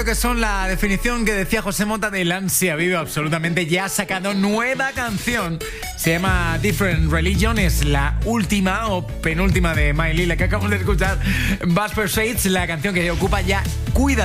Que son la definición que decía José Mota del ansia vivo absolutamente. Ya ha sacado nueva canción, se llama Different Religion, es la última o penúltima de Miley, la que acabamos de escuchar, Buzz Shades, la canción que ocupa ya Cuida